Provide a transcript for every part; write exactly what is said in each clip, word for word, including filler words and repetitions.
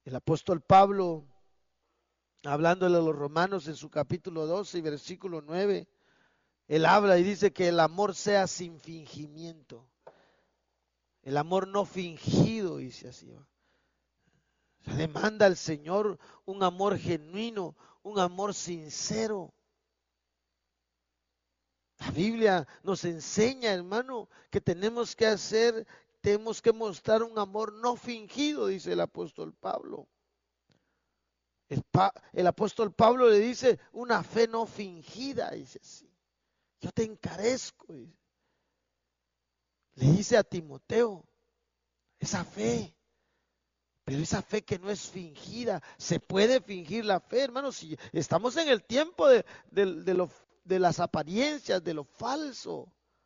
El apóstol Pablo, hablándole a los romanos en su capítulo doce y versículo nueve, él habla y dice que el amor sea sin fingimiento. El amor no fingido, dice así. ¿va? Se demanda al Señor un amor genuino, un amor sincero. La Biblia nos enseña, hermano, que tenemos que hacer, tenemos que mostrar un amor no fingido, dice el apóstol Pablo. El, pa, el apóstol Pablo le dice una fe no fingida, dice así. Yo te encarezco, dice. Le dice a Timoteo, esa fe, pero esa fe que no es fingida, se puede fingir la fe, hermano, si estamos en el tiempo de, de, de, lo, de las apariencias, de lo falso.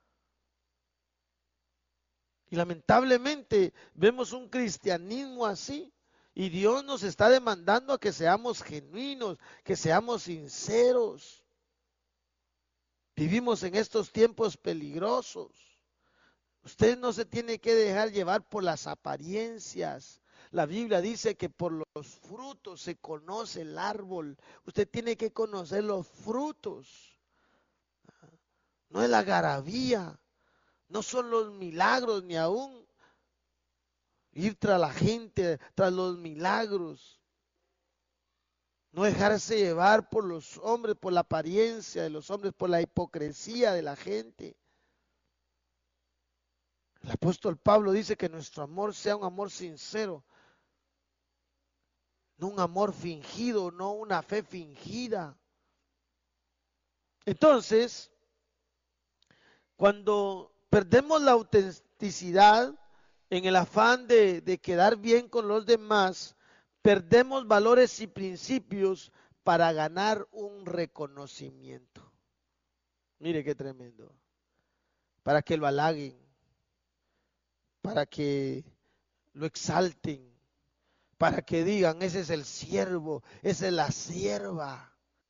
Y lamentablemente vemos un cristianismo así. Y Dios nos está demandando a que seamos genuinos, que seamos sinceros. Vivimos en estos tiempos peligrosos. Usted no se tiene que dejar llevar por las apariencias. La Biblia dice que por los frutos se conoce el árbol. Usted tiene que conocer los frutos. No es la algarabía, no son los milagros, ni aún ir tras la gente, tras los milagros. No dejarse llevar por los hombres, por la apariencia de los hombres, por la hipocresía de la gente. El apóstol Pablo dice que nuestro amor sea un amor sincero, no un amor fingido, no una fe fingida. Entonces, cuando perdemos la autenticidad en el afán de, de quedar bien con los demás, perdemos valores y principios para ganar un reconocimiento. Mire qué tremendo. Para que lo halaguen, para que lo exalten, para que digan, ese es el siervo, esa es la sierva.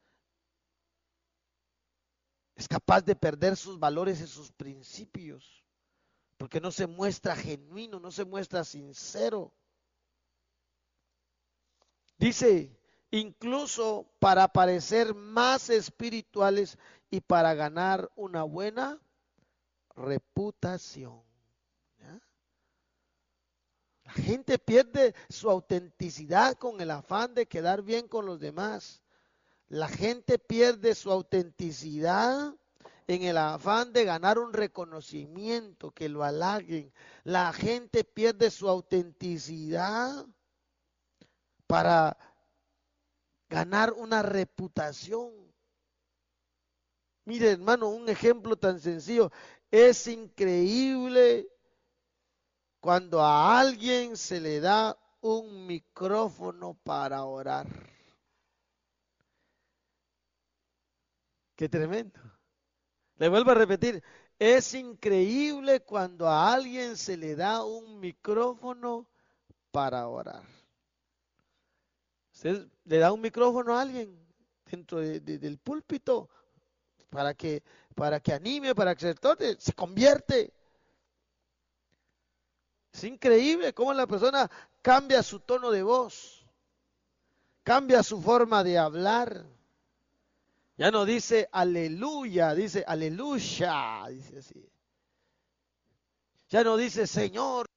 Es capaz de perder sus valores y sus principios, porque no se muestra genuino, no se muestra sincero. Dice, incluso para parecer más espirituales y para ganar una buena reputación. ¿Ya? La gente pierde su autenticidad con el afán de quedar bien con los demás. La gente pierde su autenticidad en el afán de ganar un reconocimiento, que lo halaguen. La gente pierde su autenticidad para ganar una reputación. Mire, hermano, un ejemplo tan sencillo. Es increíble cuando a alguien se le da un micrófono para orar. Qué tremendo. Le vuelvo a repetir. Es increíble cuando a alguien se le da un micrófono para orar. Usted le da un micrófono a alguien dentro de, de, del púlpito para que, para que anime, para que se exhorte, se convierte. Es increíble cómo la persona cambia su tono de voz, cambia su forma de hablar. Ya no dice aleluya, dice aleluya, dice así. Ya no dice Señor,